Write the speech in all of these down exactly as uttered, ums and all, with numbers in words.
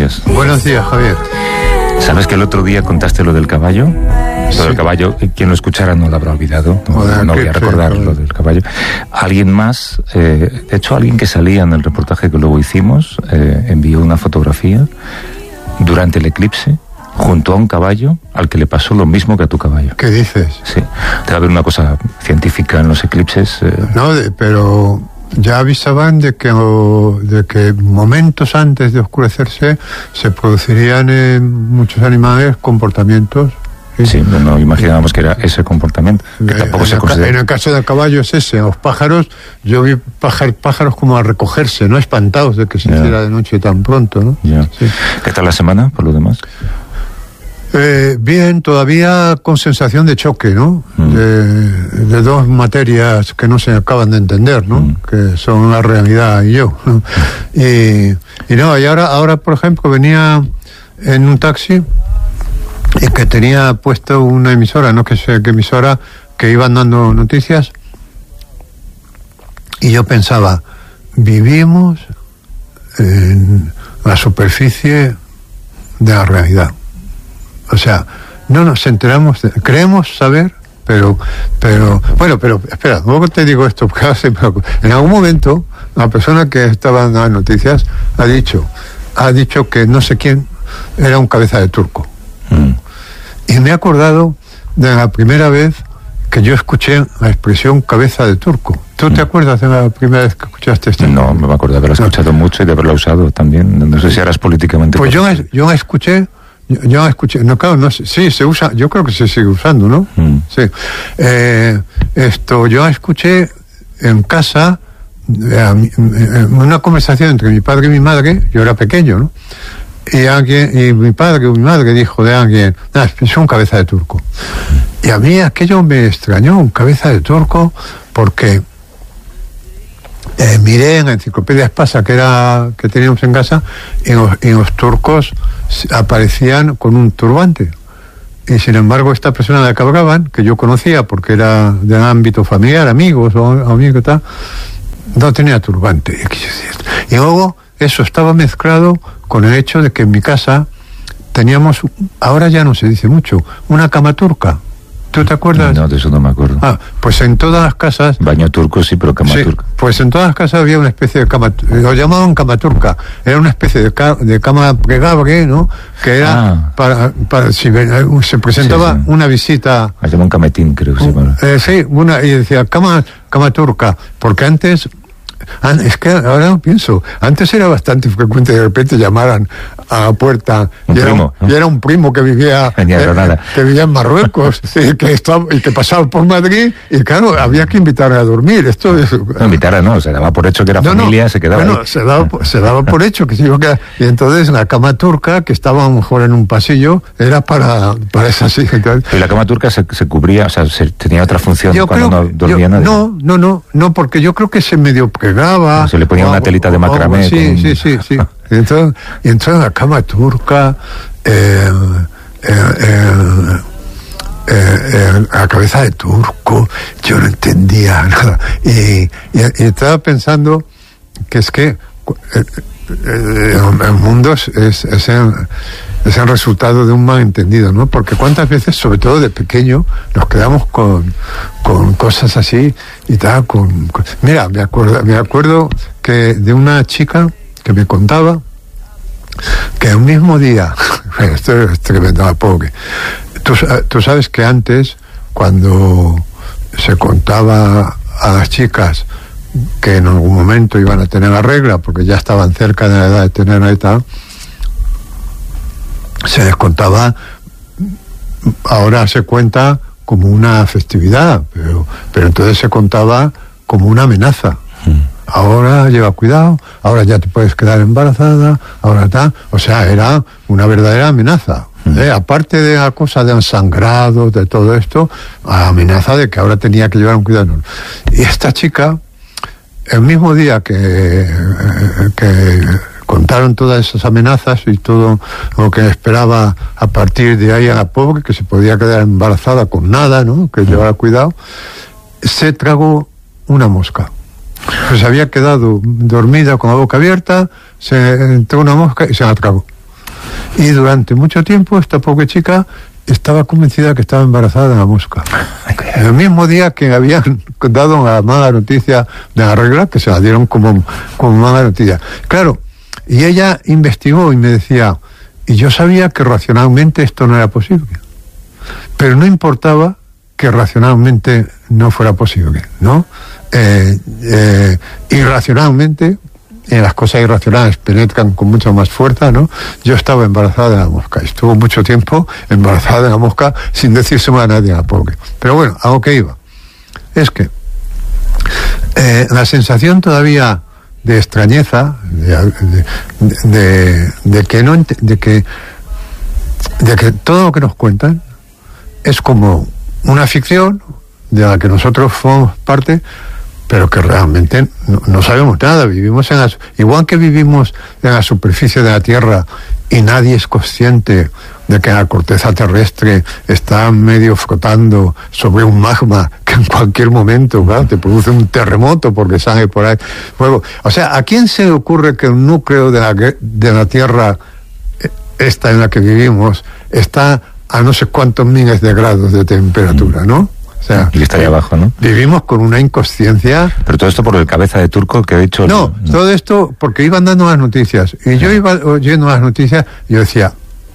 días. Buenos días, Javier. ¿Sabes que el otro día contaste lo del caballo? Sí. Lo del caballo, quien lo escuchara no lo habrá olvidado. No, Joder, no voy a qué recordar feo. lo del caballo. Alguien más, eh, de hecho alguien que salía en el reportaje que luego hicimos, eh, envió una fotografía durante el eclipse junto a un caballo al que le pasó lo mismo que a tu caballo. ¿Qué dices? Sí, debe haber una cosa científica en los eclipses. Eh. No, de, pero ya avisaban de que, o, de que momentos antes de oscurecerse se producirían en muchos animales comportamientos. Sí, sí no, no imaginábamos que era ese comportamiento, que eh, tampoco en, se el, considera. en el caso del caballo es ese. Los pájaros, yo vi pájar, pájaros como a recogerse, no espantados de que se Ya. hiciera de noche tan pronto, ¿no? Ya. Sí. ¿Qué tal la semana, por lo demás? Eh, bien, todavía con sensación de choque, ¿no? Mm. De, de dos materias que no se acaban de entender, ¿no? Mm. Que son la realidad y yo, ¿no? Y, y no, y ahora, ahora, por ejemplo, venía en un taxi y que tenía puesto una emisora, no que sé qué emisora, que iban dando noticias, y yo pensaba, vivimos en la superficie de la realidad. O sea, no nos enteramos, de, creemos saber, pero, pero, bueno, pero, espera, luego te digo esto, porque ahora se me ocurre. En algún momento, la persona que estaba dando las noticias ha dicho, ha dicho que no sé quién era un cabeza de turco. Mm. Y me he acordado de la primera vez que yo escuché la expresión cabeza de turco. ¿Tú te acuerdas de la primera vez que escuchaste esto? No, me acuerdo de haberla escuchado no. mucho y de haberla usado también. No sé si eras políticamente... Pues yo, yo la escuché... Yo, yo la escuché, no, claro, no, sí, se usa, yo creo que se sigue usando, ¿no? Mm. Sí. Eh, esto, yo la escuché en casa, eh, en una conversación entre mi padre y mi madre, yo era pequeño, ¿no? Y alguien, y mi padre o mi madre dijo de alguien, nah, es un cabeza de turco. Y a mí aquello me extrañó, un cabeza de turco, porque eh, miré en la enciclopedia Espasa que era que teníamos en casa, y los, y los turcos aparecían con un turbante. Y sin embargo, esta persona de la que hablaban, que yo conocía porque era del ámbito familiar, amigos o amigos y tal, no tenía turbante. Y luego eso estaba mezclado con el hecho de que en mi casa teníamos, ahora ya no se dice mucho, una cama turca. ¿Tú te acuerdas? No, de eso no me acuerdo. Ah, pues en todas las casas... Baño turco sí, pero cama sí, turca. Pues en todas las casas había una especie de cama, lo llamaban cama turca, era una especie de, ca, de cama plegable, ¿no? Que era ah. para, para si se presentaba sí, sí. una visita... Se llama un cametín, creo que se llama. Eh, sí, una, y decía cama, cama turca, porque antes... Es que ahora no pienso, antes era bastante frecuente de repente llamaran a la puerta un y, primo, era, ¿no? y era un primo que vivía eh, que vivía en Marruecos y, que estaba, y que pasaba por Madrid y claro, había que invitarle a dormir. Esto es, no, invitar no, se daba por hecho que era no, familia, no, se quedaba bueno, ahí. Se daba, se daba por hecho que se iba a quedar. Y entonces la cama turca, que estaba a lo mejor en un pasillo, era para, para esa sí. Y la cama turca se, se cubría, o sea, se, tenía otra función yo cuando creo, no dormía yo, nadie. No, no, no, no, porque yo creo que se medio plegaba. No, se le ponía o, una telita de macramé. Sí, con... sí, sí, sí. Y entonces, y entonces la cama turca, eh, eh, eh, eh, eh, la cabeza de turco, yo no entendía nada. Y, y, y estaba pensando que es que eh, eh, el mundo es, es, es, el, es el resultado de un malentendido, ¿no? Porque cuántas veces, sobre todo de pequeño, nos quedamos con, con cosas así y tal. Con, con... Mira, me acuerdo, me acuerdo que de una chica que me contaba que el mismo día, esto es tremendo, pobre. Tú, tú sabes que antes, cuando se contaba a las chicas que en algún momento iban a tener la regla, porque ya estaban cerca de la edad de tener la edad, se les contaba, ahora se cuenta como una festividad, pero, pero entonces se contaba como una amenaza. Mm. Ahora lleva cuidado, ahora ya te puedes quedar embarazada, ahora está, o sea, era una verdadera amenaza. Mm. ¿eh? Aparte de la cosa de sangrado, de todo esto, la amenaza de que ahora tenía que llevar un cuidado. Y esta chica, el mismo día que, que contaron todas esas amenazas y todo lo que esperaba a partir de ahí a la pobre, que se podía quedar embarazada con nada, ¿no? Que llevara cuidado, se tragó una mosca. Pues había quedado dormida con la boca abierta, se entró una mosca y se la tragó. Y durante mucho tiempo esta pobre chica estaba convencida que estaba embarazada de la mosca. El mismo día que habían dado la mala noticia de la regla, que se la dieron como, como mala noticia. Claro, y ella investigó y me decía, y yo sabía que racionalmente esto no era posible, pero no importaba que racionalmente no fuera posible, ¿no? Eh, eh, irracionalmente, en las cosas irracionales penetran con mucha más fuerza, ¿no? Yo estaba embarazada de la mosca. Estuvo mucho tiempo embarazada de la mosca sin decírselo a nadie, a la pobre. Pero bueno, a lo que iba. Es que eh, la sensación todavía de extrañeza, de, de, de, de que no, de que, de que todo lo que nos cuentan es como una ficción de la que nosotros formamos parte, pero que realmente no, no sabemos nada. Vivimos en la, igual que vivimos en la superficie de la Tierra y nadie es consciente de que la corteza terrestre está medio flotando sobre un magma que en cualquier momento, ¿verdad?, te produce un terremoto porque sale por ahí fuego. O sea, ¿a quién se le ocurre que el núcleo de la, de la Tierra, esta en la que vivimos, está a no sé cuántos miles de grados de temperatura, ¿no? O sea, y está ahí abajo, ¿no? Vivimos con una inconsciencia. Pero todo esto por el cabeza de turco que ha dicho... No, no, todo esto porque iban dando las noticias. Y yo iba oyendo las noticias y yo decía,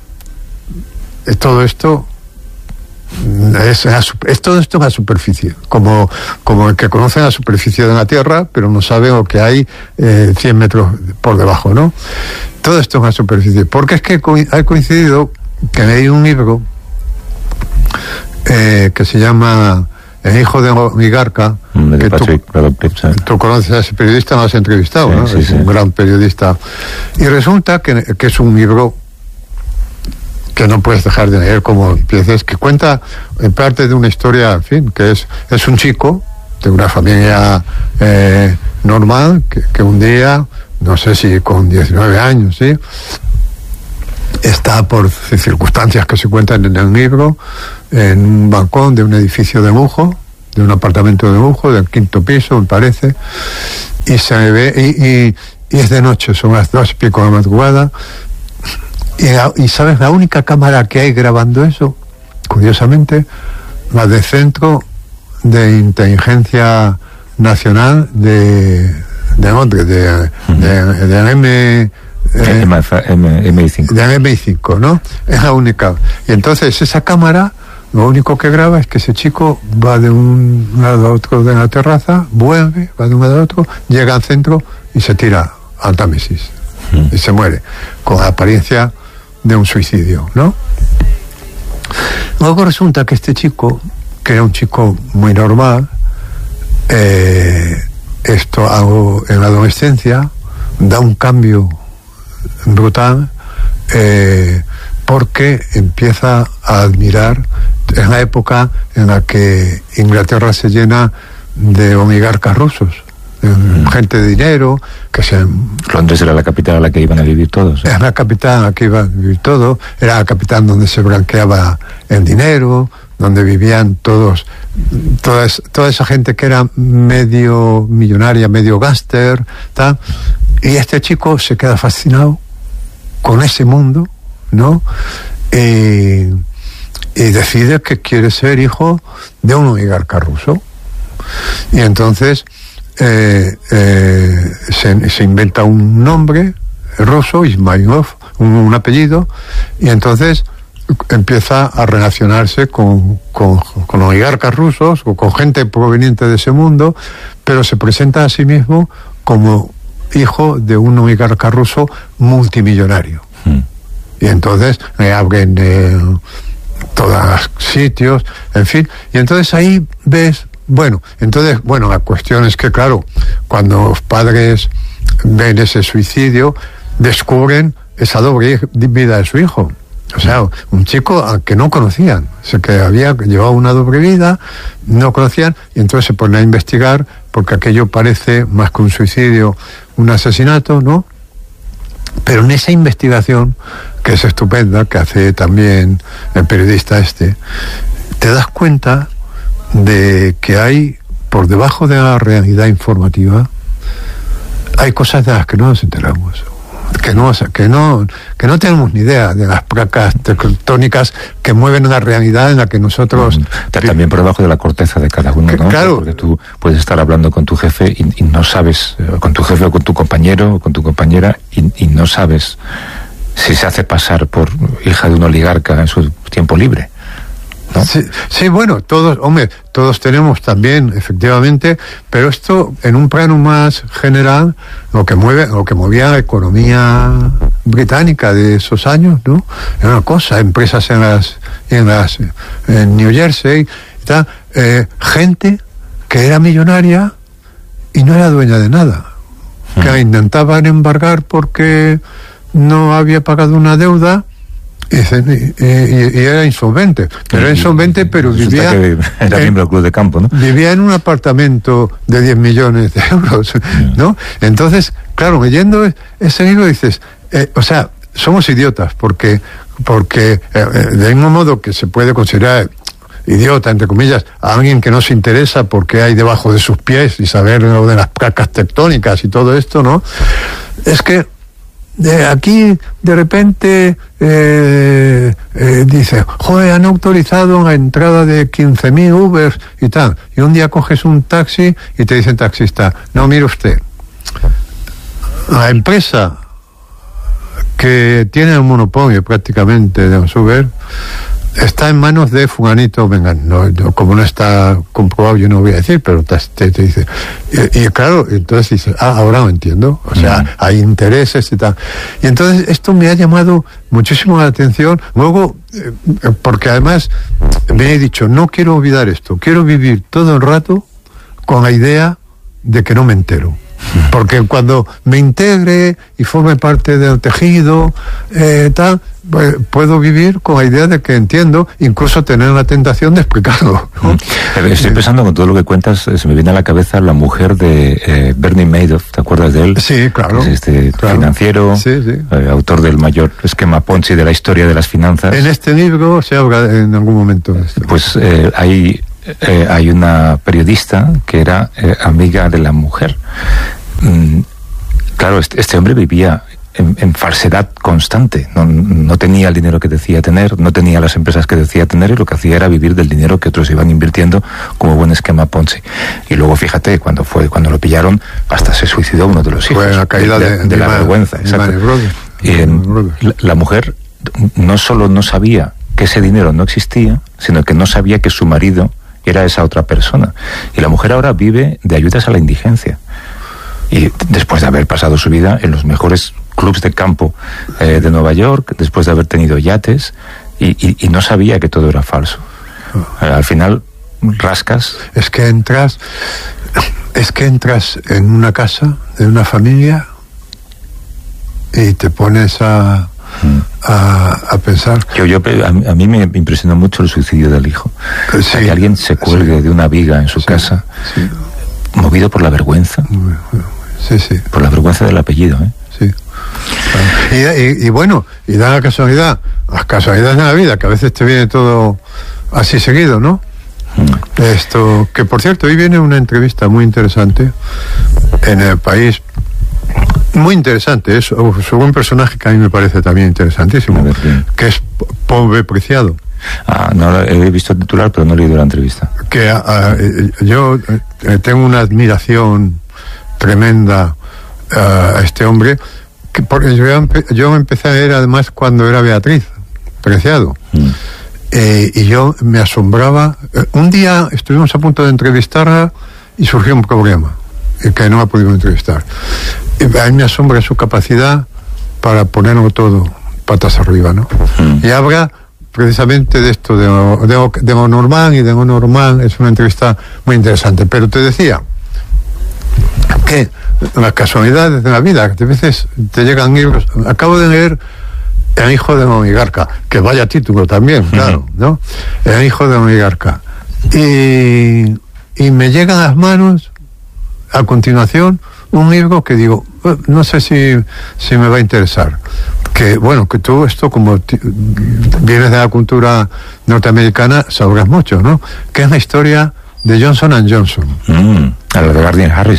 todo esto es, es todo esto en la superficie. Como, como el que conoce la superficie de la Tierra, pero no sabe lo que hay eh, cien metros por debajo, ¿no? Todo esto en la superficie. Porque es que ha coincidido que leí un libro Eh, que se llama El hijo de oligarca, de que Patrick tú, tú conoces a ese periodista, lo has entrevistado, sí, ¿no? Sí, es sí. un gran periodista. Y resulta que, que es un libro que no puedes dejar de leer como empieces, que cuenta en parte de una historia, en fin, que es, es un chico de una familia eh, normal, que, que un día, no sé si con diecinueve años, ¿sí?, está por circunstancias que se cuentan en el libro en un balcón de un edificio de lujo, de un apartamento de lujo, del quinto piso, me parece, y se ve, y, y, y es de noche, son las dos y pico de la madrugada, y, y ¿sabes? La única cámara que hay grabando eso, curiosamente, la del Centro de Inteligencia Nacional de, de Londres, de, de, de M... Eh, M I cinco. De M I cinco, ¿no? Es la única. Y entonces esa cámara lo único que graba es que ese chico va de un lado a otro de la terraza, vuelve, va de un lado a otro, llega al centro y se tira al Támesis. Mm. Y se muere, con la apariencia de un suicidio, ¿no? Luego resulta que este chico, que era un chico muy normal, eh, esto hago en la adolescencia, da un cambio brutal, eh, porque empieza a admirar, en la época en la que Inglaterra se llena de oligarcas rusos, de mm. gente de dinero, que se... Londres era la capital a la que iban a vivir todos, ¿eh? Era la capital a la que iban a vivir todos, era la capital donde se blanqueaba el dinero, donde vivían todos, toda, toda esa gente que era medio millonaria, medio gángster, tal. Y este chico se queda fascinado con ese mundo, ¿no? Y, y decide que quiere ser hijo de un oligarca ruso. Y entonces eh, eh, se, se inventa un nombre ruso, Ismailov, un, un apellido, y entonces empieza a relacionarse con, con, con oligarcas rusos o con gente proveniente de ese mundo, pero se presenta a sí mismo como hijo de un oligarca ruso multimillonario. Mm. Y entonces le abren eh, todos los sitios, en fin, y entonces ahí ves, bueno, entonces, bueno, la cuestión es que, claro, cuando los padres ven ese suicidio, descubren esa doble vida de su hijo. O sea, un chico al que no conocían, o sea, que había llevado una doble vida, no conocían, y entonces se ponen a investigar, porque aquello parece más que un suicidio, un asesinato, ¿no? Pero en esa investigación, que es estupenda, que hace también el periodista este, te das cuenta de que hay, por debajo de la realidad informativa, hay cosas de las que no nos enteramos, que no, que no, que no tenemos ni idea de las placas tectónicas que mueven una realidad en la que nosotros... También por debajo de la corteza de cada uno, ¿no? Claro. Porque tú puedes estar hablando con tu jefe y, y no sabes, con tu jefe o con tu compañero o con tu compañera, y, y no sabes si se hace pasar por hija de un oligarca en su tiempo libre, ¿no? Sí, sí, bueno, todos, hombre, todos tenemos también, efectivamente, pero esto en un plano más general, lo que mueve, lo que movía la economía británica de esos años, ¿no? Era una cosa, empresas en las, en las, en New Jersey, y tal, eh, gente que era millonaria y no era dueña de nada, que hmm. intentaban embargar porque no había pagado una deuda. Y, y, y, y era insolvente, pero era insolvente, pero vivía era en, miembro del club de campo, ¿no? Vivía en un apartamento de diez millones de euros, ¿no? Entonces, claro, leyendo ese libro dices, eh, o sea, somos idiotas, porque, porque eh, de mismo modo que se puede considerar idiota, entre comillas, a alguien que no se interesa por qué hay debajo de sus pies y saber lo de las placas tectónicas y todo esto, ¿no? Es que de aquí de repente eh, eh, dice, joder, han autorizado la entrada de quince mil Ubers y tal, y un día coges un taxi y te dice el taxista, no, mire usted, la empresa que tiene el monopolio prácticamente de los Uber está en manos de fulanito, venga, no, no, como no está comprobado yo no voy a decir, pero te, te, te dice, y, y claro, entonces dices, ah, ahora lo entiendo, o sea, mm. hay intereses y tal, y entonces esto me ha llamado muchísimo la atención, luego, eh, porque además me he dicho, no quiero olvidar esto, quiero vivir todo el rato con la idea de que no me entero. Porque cuando me integre y forme parte del tejido, eh, tal, pues, puedo vivir con la idea de que entiendo, incluso tener la tentación de explicarlo, ¿no? Estoy pensando con todo lo que cuentas, se me viene a la cabeza la mujer de eh, Bernie Madoff, ¿te acuerdas de él? Sí, claro. Es este claro. financiero, sí, sí. Eh, autor del mayor esquema Ponzi de la historia de las finanzas. En este libro se habla en algún momento de esto. Pues eh, hay, eh, hay una periodista que era eh, amiga de la mujer. Mm, claro, este, este hombre vivía en, en falsedad constante, no, no tenía el dinero que decía tener, no tenía las empresas que decía tener, y lo que hacía era vivir del dinero que otros iban invirtiendo como buen esquema Ponzi. Y luego fíjate, cuando fue cuando lo pillaron, hasta se suicidó uno de los hijos. Fue la caída de, de, de, de la man, vergüenza. Exacto. Y en, la, la mujer no solo no sabía que ese dinero no existía, sino que no sabía que su marido era esa otra persona. Y la mujer ahora vive de ayudas a la indigencia. Y después de haber pasado su vida en los mejores clubs de campo eh, de Nueva York, después de haber tenido yates, y, y, y no sabía que todo era falso. Eh, al final, rascas. Es que entras, es que entras en una casa, en una familia, y te pones a, a, a pensar. Yo, yo, a, a mí me impresionó mucho el suicidio del hijo. Sí, o sea, que alguien se cuelgue sí. de una viga en su sí, casa, sí. movido por la vergüenza. Sí, sí. Por la vergüenza del apellido, ¿eh? Sí. Y, y, y bueno, y da la casualidad, las casualidades de la vida, que a veces te viene todo así seguido, ¿no? Mm. Esto, que por cierto, hoy viene una entrevista muy interesante en El País, muy interesante, es sobre un personaje que a mí me parece también interesantísimo, que es Pobre Preciado. Ah, no, he visto el titular, pero no he leído la entrevista. Que uh, yo uh, tengo una admiración tremenda uh, a este hombre, que porque yo, yo empecé a ver además cuando era Beatriz Preciado, mm. eh, y yo me asombraba. Un día estuvimos a punto de entrevistarla y surgió un problema que no ha podido entrevistar. Y a mí me asombra su capacidad para ponerlo todo patas arriba, ¿no? Mm. Y habla precisamente de esto, de, de, de lo normal y de lo normal. Es una entrevista muy interesante. Pero te decía que las casualidades de la vida, que a veces te llegan libros. Acabo de leer El hijo de un oligarca, que vaya título también, claro, ¿no? El hijo de un oligarca. Y, y me llega a las manos, a continuación, un libro que digo, no sé si, si me va a interesar. Que, bueno, que tú esto, como t- vienes de la cultura norteamericana, sabrás mucho, ¿no? Que es la historia de Johnson and Johnson. Mm, a la de Guardian Harris.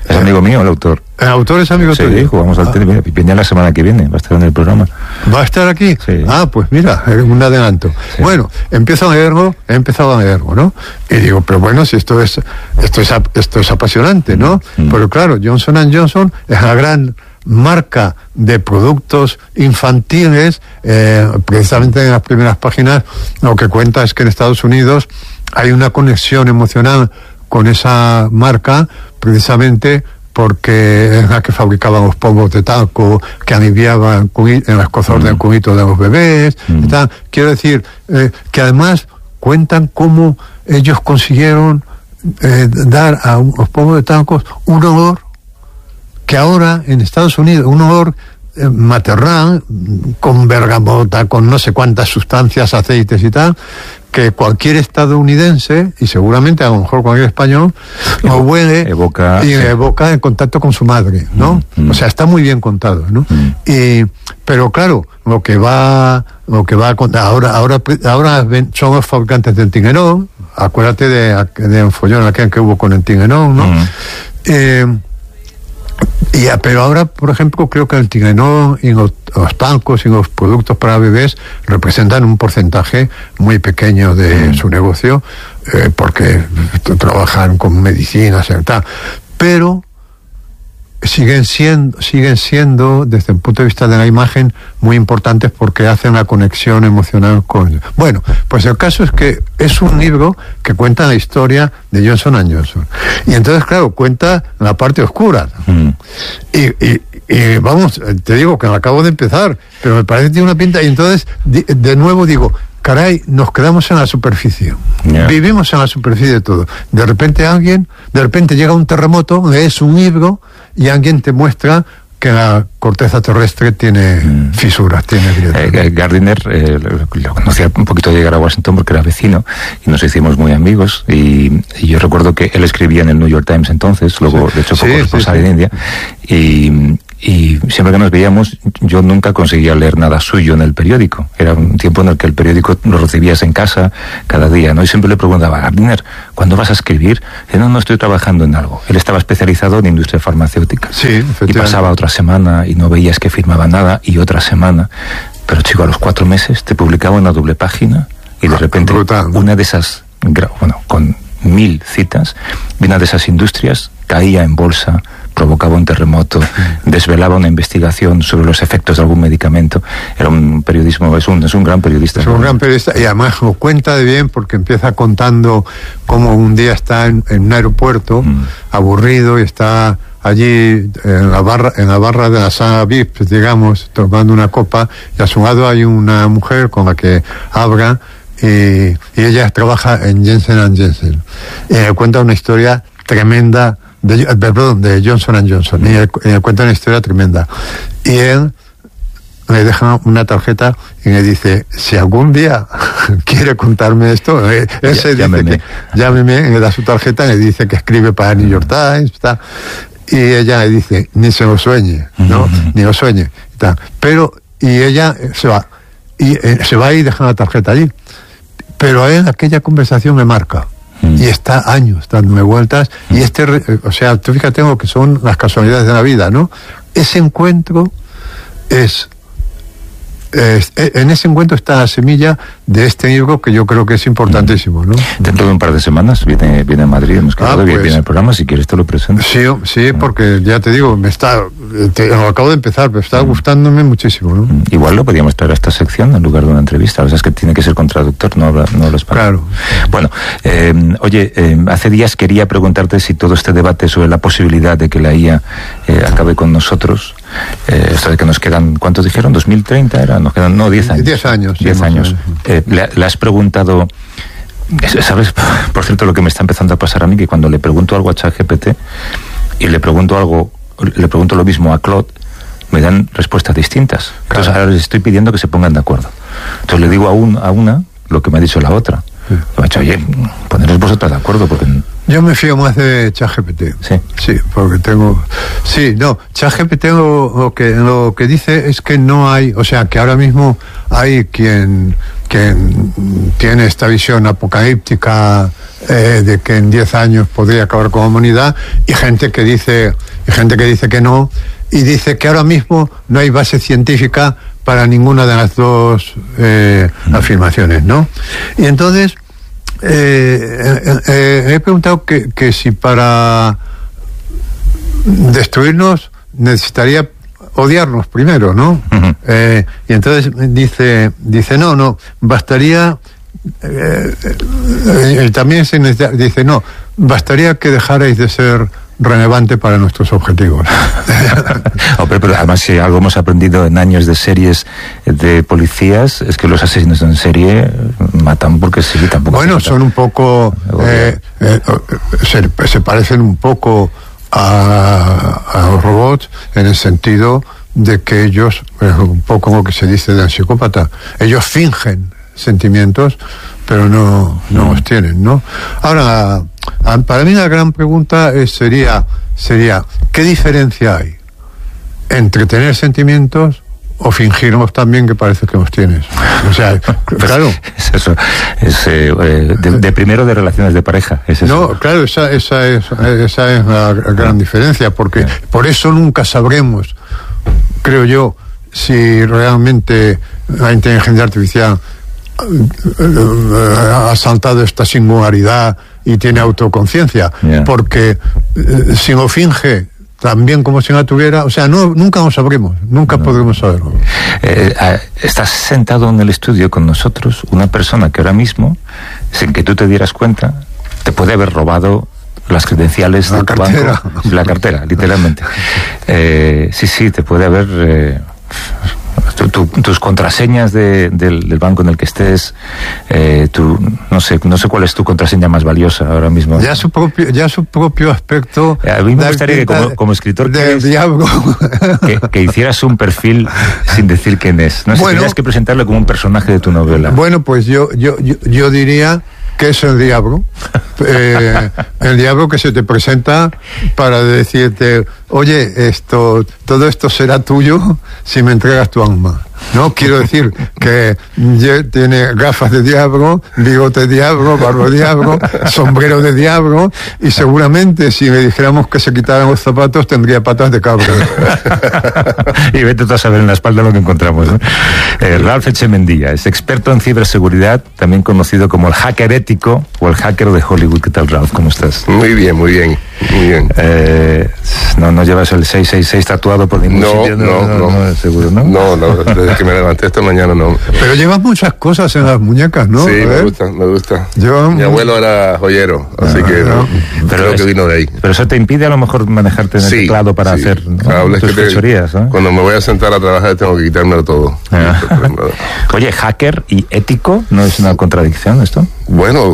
Es eh, amigo mío, el autor. ¿El autor es amigo sí, tuyo? Sí, jugamos al tenis. Viene la semana que viene, va a estar en el programa. ¿Va a estar aquí? Sí. Ah, pues mira, un adelanto. Sí. Bueno, empiezo a leerlo, he empezado a leerlo, ¿no? Y digo, pero bueno, si esto es esto es, esto es apasionante, ¿no? Mm. Pero claro, Johnson and Johnson es la gran marca de productos infantiles. Eh, precisamente en las primeras páginas lo que cuenta es que en Estados Unidos hay una conexión emocional con esa marca, precisamente porque es la que fabricaban los pomos de talco que aliviaban en las cosas mm. del cunito de los bebés. Mm. Y tal. Quiero decir eh, que además cuentan cómo ellos consiguieron eh, dar a un, los pomos de talco un olor que ahora en Estados Unidos, un olor eh, maternal, con bergamota, con no sé cuántas sustancias, aceites y tal, que cualquier estadounidense, y seguramente a lo mejor cualquier español, lo huele evoca, y sí. evoca en contacto con su madre, ¿no? Mm, mm. O sea, está muy bien contado, ¿no? Mm. Y, pero claro, lo que va, lo que va a contar, ahora, ahora, ahora son los fabricantes del Tinguerón, acuérdate de, de un follón aquel que hubo con el Tinguerón, ¿no? Mm. Eh, Y, pero ahora, por ejemplo, creo que el Tinguerón y los, los talcos y los productos para bebés representan un porcentaje muy pequeño de mm. su negocio, eh, porque trabajan con medicinas y tal. Pero siguen siendo, siguen siendo, desde el punto de vista de la imagen, muy importantes porque hacen la conexión emocional con... Bueno, pues el caso es que es un libro que cuenta la historia de Johnson and Johnson. Y entonces, claro, cuenta la parte oscura. Mm. Y, y, y vamos, te digo que me acabo de empezar, pero me parece que tiene una pinta. Y entonces, de, de nuevo digo, caray, nos quedamos en la superficie. Yeah. Vivimos en la superficie de todo. De repente alguien, de repente llega un terremoto, lees un libro y alguien te muestra que la corteza terrestre tiene mm. fisuras, tiene grietas. Eh, Gardiner eh, lo, lo conocía un poquito de llegar a Washington porque era vecino y nos hicimos muy amigos y, y yo recuerdo que él escribía en el New York Times entonces, luego sí. de hecho fue sí, corresponsal sí, sí. en India y, y siempre que nos veíamos yo nunca conseguía leer nada suyo en el periódico. Era un tiempo en el que el periódico lo recibías en casa cada día, ¿no? Y siempre le preguntaba, Gardiner, ¿cuándo vas a escribir? Y no, no estoy trabajando en algo. Él estaba especializado en industria farmacéutica. Sí, y pasaba otra semana y no veías que firmaba nada y otra semana. Pero chico, a los cuatro meses te publicaba una doble página y de repente brutal, ¿no? Una de esas, bueno, con mil citas, una de esas industrias caía en bolsa, provocaba un terremoto, desvelaba una investigación sobre los efectos de algún medicamento. Era un periodismo, es un, es un gran periodista. Es un gran periodista y además lo cuenta de bien porque empieza contando cómo un día está en, en un aeropuerto mm. aburrido y está allí en la barra en la barra de la sala V I P, digamos, tomando una copa y a su lado hay una mujer con la que habla y, y ella trabaja en Janssen and Janssen. Y le cuenta una historia tremenda de, perdón, de Johnson and Johnson, y él, y él cuenta una historia tremenda y él le deja una tarjeta y le dice, si algún día quiere contarme esto, él ya, se dice llámeme. que llámeme, le da su tarjeta y le dice que escribe para New York Times, está, y ella le dice, ni se lo sueñe, ¿no? Uh-huh. Ni lo sueñe, está. Pero, y ella se va y eh, se va y deja la tarjeta allí, pero a él aquella conversación me marca. Y está años dándome vueltas y este, o sea, tú fíjate lo que son las casualidades de la vida, ¿no? Ese encuentro es, es en ese encuentro está la semilla de este libro que yo creo que es importantísimo, ¿no? Dentro de un par de semanas viene, viene a Madrid, hemos quedado, ah, pues, viene el programa, si quieres te lo presento. Sí, sí, porque ya te digo, me está, te, lo acabo de empezar, pero está mm. gustándome muchísimo, ¿no? Igual lo podríamos traer a esta sección en lugar de una entrevista, o sea, es que tiene que ser con traductor, no habla, no habla español. Claro. Bueno, eh, oye, eh, hace días quería preguntarte si todo este debate sobre la posibilidad de que la I A eh, acabe con nosotros, eh, esto de que nos quedan, ¿cuántos dijeron? ¿dos mil treinta era? Nos quedan, no, diez años. diez años. diez años. Eh, le, le has preguntado, ¿sabes? Por cierto, lo que me está empezando a pasar a mí, que cuando le pregunto algo a ChatGPT y le pregunto algo, le pregunto lo mismo a Claude, me dan respuestas distintas. Entonces claro. Ahora les estoy pidiendo que se pongan de acuerdo. Entonces le digo a, un, a una lo que me ha dicho la otra. Sí. Me ha dicho, oye, poneros vosotras de acuerdo porque... Yo me fío más de ChatGPT. Sí. Sí, porque tengo... Sí, no, ChatGPT lo, lo, que, lo que dice es que no hay... O sea, que ahora mismo hay quien que tiene esta visión apocalíptica eh, de que en diez años podría acabar con la humanidad, y gente que dice, y gente que dice que no, y dice que ahora mismo no hay base científica para ninguna de las dos eh, afirmaciones, ¿no? Y entonces eh, eh, eh, he preguntado que, que si para destruirnos necesitaría odiarnos primero, ¿no? Uh-huh. Eh, y entonces dice, dice no, no, bastaría, eh, eh, también se necesita, dice no, bastaría que dejarais de ser relevante para nuestros objetivos. Oh, pero, pero además, si algo hemos aprendido en años de series de policías, es que los asesinos en serie matan porque sí, tampoco. Bueno, son un poco, eh, eh, se, se parecen un poco a, a los robots, en el sentido de que ellos, un poco como que se dice del psicópata, ellos fingen sentimientos, pero no, no mm. los tienen, ¿no? Ahora, para mí la gran pregunta es, sería, sería, ¿qué diferencia hay entre tener sentimientos o fingirnos también que parece que los tienes? O sea, pues, claro. Es eso, es eh, de, de primero de relaciones de pareja. Es eso. No, claro, esa, esa, es, esa es la gran diferencia, porque yeah. por eso nunca sabremos, creo yo, si realmente la inteligencia artificial ha saltado esta singularidad y tiene autoconciencia, yeah. porque eh, si lo finge también como si no tuviera, o sea, no, nunca lo sabremos, nunca no. podremos saberlo. Eh, eh, estás sentado en el estudio con nosotros una persona que ahora mismo, sin que tú te dieras cuenta, te puede haber robado las credenciales la de tu cartera. banco, la cartera, literalmente. Eh, sí, sí, te puede haber eh, tu, tu, tus contraseñas de, del, del banco en el que estés, eh, tu, no sé, no sé cuál es tu contraseña más valiosa ahora mismo. Ya su propio, ya su propio aspecto. A mí me gustaría que como, como escritor que, eres, que, que hicieras un perfil sin decir quién es. No sé, bueno, tendrías que presentarlo como un personaje de tu novela. Bueno, pues yo, yo, yo, yo diría que es el diablo, eh, el diablo que se te presenta para decirte, oye, esto, todo esto será tuyo si me entregas tu alma. No, quiero decir que tiene gafas de diablo, bigote de diablo, barba de diablo, sombrero de diablo, y seguramente si le dijéramos que se quitaran los zapatos tendría patas de cabra. Y vete tú a saber en la espalda lo que encontramos, ¿no? Eh, Ralph Echemendía es experto en ciberseguridad, también conocido como el hacker ético o el hacker de Hollywood. ¿Qué tal, Ralph? ¿Cómo estás? Muy bien, muy bien, muy bien. Eh, no, no llevas el seis seis seis tatuado por ningún no, sitio. No, no, no, no, seguro, ¿no? No, no, desde que me levanté esta mañana no. Pero llevas muchas cosas en las muñecas, ¿no? Sí, me gusta, me gusta. Yo, Mi abuelo era joyero, así ah, que no, no. Pero creo es, que vino de ahí. Pero eso te impide a lo mejor manejarte en el sí, teclado para sí. hacer, ¿no? Claro, tus fechorías, ¿no? Cuando me voy a sentar a trabajar tengo que quitármelo todo. Ah. Oye, hacker y ético, ¿no es una contradicción esto? Bueno,